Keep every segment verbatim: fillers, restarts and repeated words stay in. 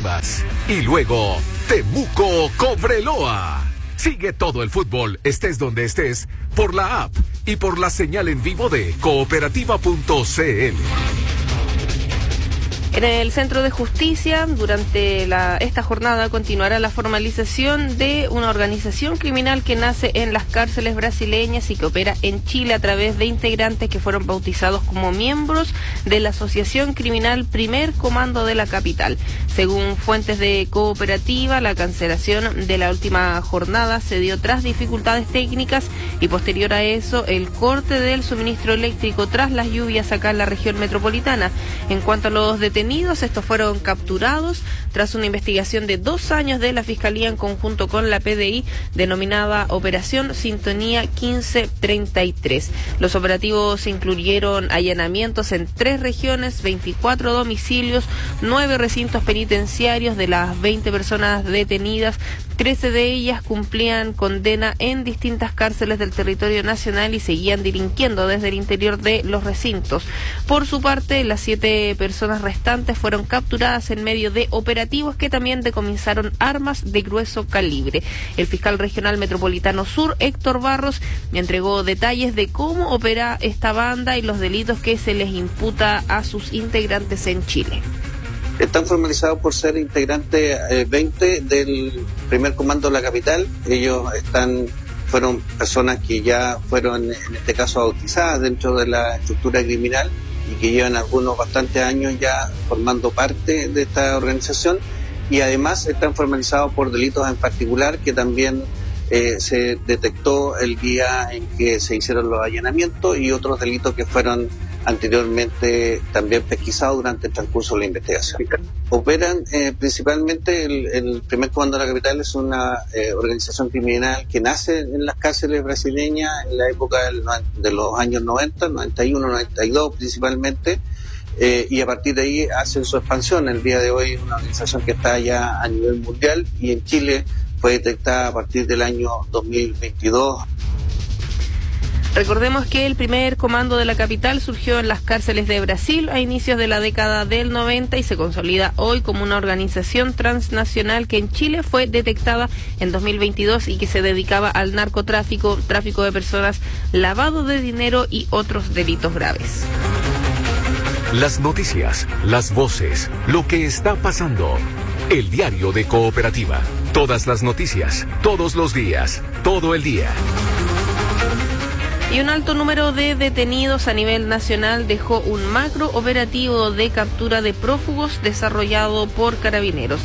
Cooperativas y luego Temuco Cobreloa. Sigue todo el fútbol, estés donde estés, por la app y por la señal en vivo de cooperativa punto c l. En el Centro de Justicia, durante la, esta jornada continuará la formalización de una organización criminal que nace en las cárceles brasileñas y que opera en Chile a través de integrantes que fueron bautizados como miembros de la Asociación Criminal Primer Comando de la Capital. Según fuentes de Cooperativa, la cancelación de la última jornada se dio tras dificultades técnicas y posterior a eso el corte del suministro eléctrico tras las lluvias acá en la región metropolitana. En cuanto a los detenidos, estos fueron capturados tras una investigación de dos años de la Fiscalía en conjunto con la P D I, denominada Operación Sintonía quince treinta y tres. Los operativos incluyeron allanamientos en tres regiones, veinticuatro domicilios, nueve recintos penitenciarios. De las veinte personas detenidas, trece de ellas cumplían condena en distintas cárceles del territorio nacional y seguían delinquiendo desde el interior de los recintos. Por su parte, las siete personas restantes fueron capturadas en medio de operativos que también decomisaron armas de grueso calibre. El fiscal regional metropolitano sur, Héctor Barros, me entregó detalles de cómo opera esta banda y los delitos que se les imputa a sus integrantes en Chile. Están formalizados por ser integrantes eh, veinte del primer comando de la capital. Ellos están, fueron personas que ya fueron, en este caso, bautizadas dentro de la estructura criminal y que llevan algunos bastantes años ya formando parte de esta organización, y además están formalizados por delitos en particular que también eh, se detectó el día en que se hicieron los allanamientos, y otros delitos que fueron anteriormente también pesquisados durante el transcurso de la investigación. Operan eh, principalmente, el, el primer comando de la capital es una eh, organización criminal que nace en las cárceles brasileñas en la época del, de los años noventa, noventa y uno, noventa y dos principalmente, eh, y a partir de ahí hacen su expansión. El día de hoy es una organización que está ya a nivel mundial, y en Chile fue detectada a partir del año dos mil veintidós. Recordemos que el primer comando de la capital surgió en las cárceles de Brasil a inicios de la década del noventa y se consolida hoy como una organización transnacional que en Chile fue detectada en dos mil veintidós y que se dedicaba al narcotráfico, tráfico de personas, lavado de dinero y otros delitos graves. Las noticias, las voces, lo que está pasando. El diario de Cooperativa. Todas las noticias, todos los días, todo el día. Y un alto número de detenidos a nivel nacional dejó un macro operativo de captura de prófugos desarrollado por Carabineros.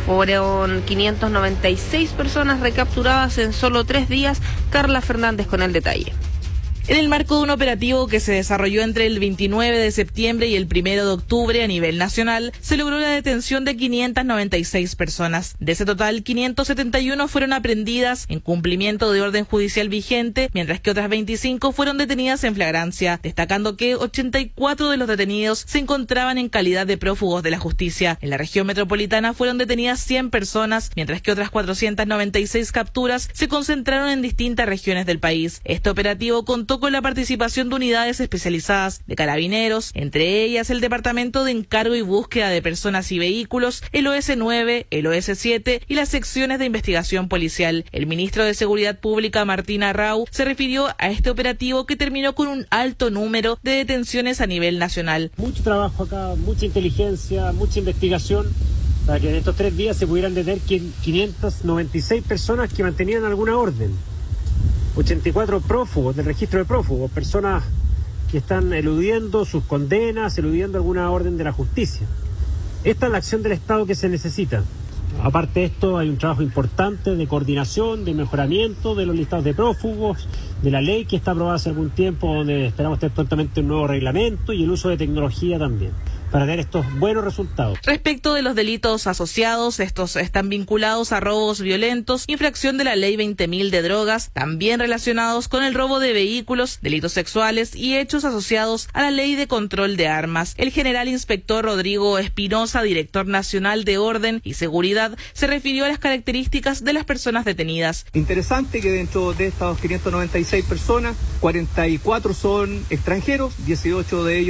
Fueron quinientas noventa y seis personas recapturadas en solo tres días. Carla Fernández con el detalle. En el marco de un operativo que se desarrolló entre el veintinueve de septiembre y el primero de octubre a nivel nacional, se logró la detención de quinientas noventa y seis personas. De ese total, quinientas setenta y uno fueron aprendidas en cumplimiento de orden judicial vigente, mientras que otras veinticinco fueron detenidas en flagrancia, destacando que ochenta y cuatro de los detenidos se encontraban en calidad de prófugos de la justicia. En la región metropolitana fueron detenidas cien personas, mientras que otras cuatrocientas noventa y seis capturas se concentraron en distintas regiones del país. Este operativo contó con la participación de unidades especializadas de Carabineros, entre ellas el Departamento de Encargo y Búsqueda de Personas y Vehículos, el O S nueve, el O S siete y las secciones de investigación policial. El ministro de Seguridad Pública, Martín Arrau, se refirió a este operativo que terminó con un alto número de detenciones a nivel nacional. Mucho trabajo acá, mucha inteligencia, mucha investigación, para que en estos tres días se pudieran detener quinientas noventa y seis personas que mantenían alguna orden. ochenta y cuatro prófugos del registro de prófugos, personas que están eludiendo sus condenas, eludiendo alguna orden de la justicia. Esta es la acción del Estado que se necesita. Aparte de esto, hay un trabajo importante de coordinación, de mejoramiento de los listados de prófugos, de la ley que está aprobada hace algún tiempo, donde esperamos tener prontamente un nuevo reglamento, y el uso de tecnología también, para tener estos buenos resultados. Respecto de los delitos asociados, estos están vinculados a robos violentos, infracción de la ley veinte mil de drogas, también relacionados con el robo de vehículos, delitos sexuales y hechos asociados a la ley de control de armas. El general inspector Rodrigo Espinosa, director nacional de Orden y Seguridad, se refirió a las características de las personas detenidas. Interesante que dentro de estas quinientas noventa y seis personas, cuarenta y cuatro son extranjeros, dieciocho de ellos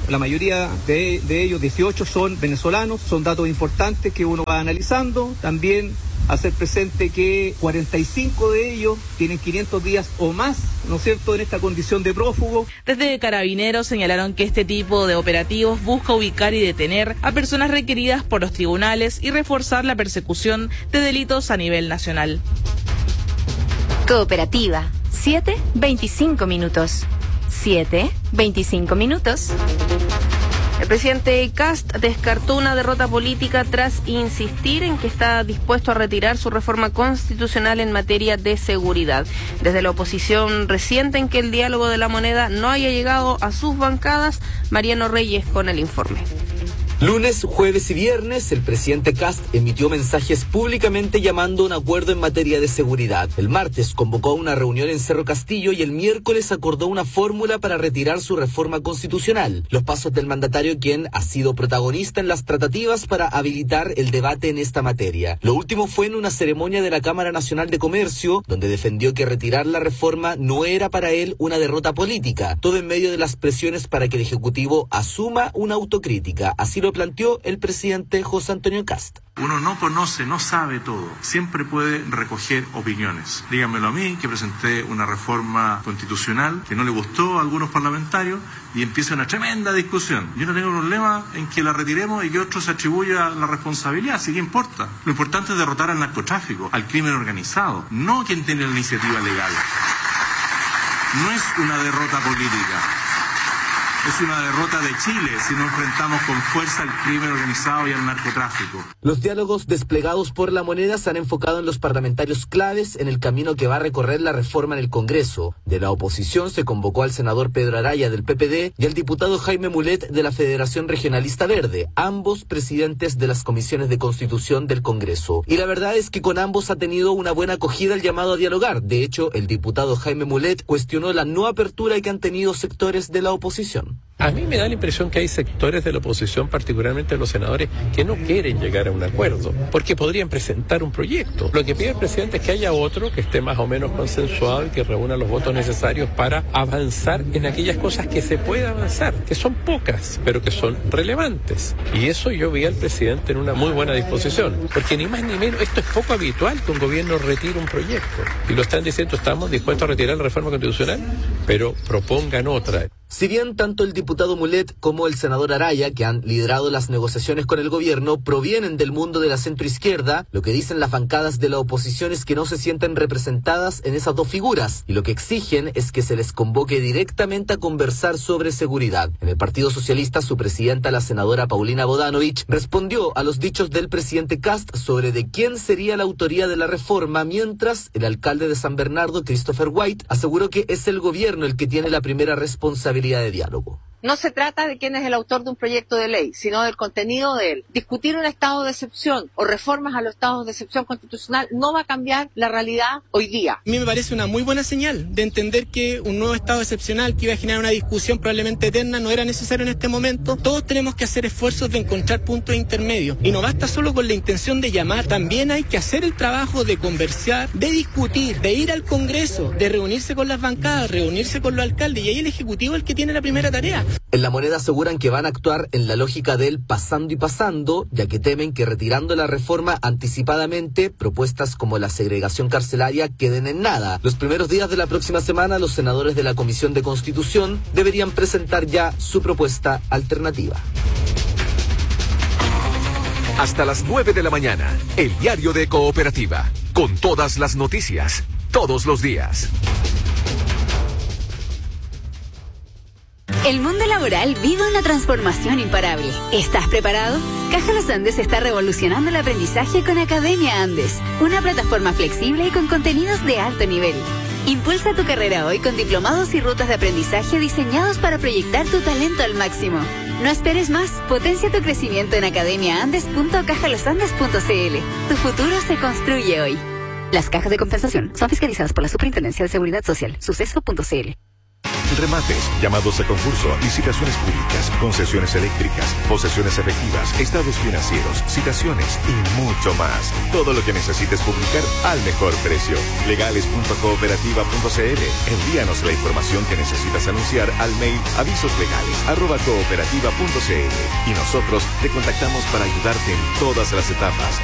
la mayoría de, de ellos, dieciocho, son venezolanos, son datos importantes que uno va analizando. También hacer presente que cuarenta y cinco de ellos tienen quinientos días o más, ¿no es cierto?, en esta condición de prófugo. Desde Carabineros señalaron que este tipo de operativos busca ubicar y detener a personas requeridas por los tribunales y reforzar la persecución de delitos a nivel nacional. Cooperativa, siete veinticinco minutos. siete veinticinco minutos. El presidente Kast descartó una derrota política tras insistir en que está dispuesto a retirar su reforma constitucional en materia de seguridad. Desde la oposición resienten que el diálogo de la moneda no haya llegado a sus bancadas. Mariano Reyes con el informe. Lunes, jueves y viernes, el presidente Kast emitió mensajes públicamente llamando a un acuerdo en materia de seguridad. El martes convocó a una reunión en Cerro Castillo y el miércoles acordó una fórmula para retirar su reforma constitucional. Los pasos del mandatario, quien ha sido protagonista en las tratativas para habilitar el debate en esta materia. Lo último fue en una ceremonia de la Cámara Nacional de Comercio, donde defendió que retirar la reforma no era para él una derrota política. Todo en medio de las presiones para que el Ejecutivo asuma una autocrítica. Así lo planteó el presidente José Antonio Kast. Uno no conoce, no sabe todo. Siempre puede recoger opiniones. Díganmelo a mí, que presenté una reforma constitucional que no le gustó a algunos parlamentarios y empieza una tremenda discusión. Yo no tengo problema en que la retiremos y que otro se atribuya la responsabilidad, ¿sí? ¿Qué importa? Lo importante es derrotar al narcotráfico, al crimen organizado, no quien tiene la iniciativa legal. No es una derrota política. Es una derrota de Chile si nos enfrentamos con fuerza al crimen organizado y al narcotráfico. Los diálogos desplegados por la moneda se han enfocado en los parlamentarios claves en el camino que va a recorrer la reforma en el Congreso. De la oposición se convocó al senador Pedro Araya del P P D y al diputado Jaime Mulet de la Federación Regionalista Verde, ambos presidentes de las comisiones de Constitución del Congreso. Y la verdad es que con ambos ha tenido una buena acogida el llamado a dialogar. De hecho, el diputado Jaime Mulet cuestionó la no apertura que han tenido sectores de la oposición. A mí me da la impresión que hay sectores de la oposición, particularmente los senadores, que no quieren llegar a un acuerdo, porque podrían presentar un proyecto. Lo que pide el presidente es que haya otro que esté más o menos consensuado y que reúna los votos necesarios para avanzar en aquellas cosas que se puede avanzar, que son pocas, pero que son relevantes. Y eso yo vi al presidente en una muy buena disposición, porque ni más ni menos, esto es poco habitual que un gobierno retire un proyecto. Y lo están diciendo, estamos dispuestos a retirar la reforma constitucional, pero propongan otra. Si bien tanto el diputado Mulet como el senador Araya, que han liderado las negociaciones con el gobierno, provienen del mundo de la centroizquierda, lo que dicen las bancadas de la oposición es que no se sienten representadas en esas dos figuras, y lo que exigen es que se les convoque directamente a conversar sobre seguridad. En el Partido Socialista, su presidenta, la senadora Paulina Bodanovich, respondió a los dichos del presidente Kast sobre de quién sería la autoría de la reforma, mientras el alcalde de San Bernardo, Christopher White, aseguró que es el gobierno el que tiene la primera responsabilidad de diálogo. No se trata de quién es el autor de un proyecto de ley, sino del contenido de él. Discutir un estado de excepción o reformas a los estados de excepción constitucional no va a cambiar la realidad hoy día. A mí me parece una muy buena señal de entender que un nuevo estado excepcional que iba a generar una discusión probablemente eterna no era necesario en este momento. Todos tenemos que hacer esfuerzos de encontrar puntos intermedios y no basta solo con la intención de llamar, también hay que hacer el trabajo de conversar, de discutir, de ir al Congreso, de reunirse con las bancadas, reunirse con los alcaldes, y ahí el Ejecutivo es el que tiene la primera tarea. En la moneda aseguran que van a actuar en la lógica del pasando y pasando, ya que temen que retirando la reforma anticipadamente, propuestas como la segregación carcelaria queden en nada. Los primeros días de la próxima semana, los senadores de la Comisión de Constitución deberían presentar ya su propuesta alternativa. Hasta las nueve de la mañana, el diario de Cooperativa, con todas las noticias, todos los días. El mundo laboral vive una transformación imparable. ¿Estás preparado? Caja Los Andes está revolucionando el aprendizaje con Academia Andes, una plataforma flexible y con contenidos de alto nivel. Impulsa tu carrera hoy con diplomados y rutas de aprendizaje diseñados para proyectar tu talento al máximo. No esperes más, potencia tu crecimiento en academia andes punto caja los andes punto c l. Tu futuro se construye hoy. Las cajas de compensación son fiscalizadas por la Superintendencia de Seguridad Social, suceso punto c l. remates, llamados a concurso, licitaciones públicas, concesiones eléctricas, posesiones efectivas, estados financieros, citaciones y mucho más. Todo lo que necesites publicar al mejor precio. legales punto cooperativa punto c l. Envíanos la información que necesitas anunciar al mail avisoslegales arroba cooperativa punto c l y nosotros te contactamos para ayudarte en todas las etapas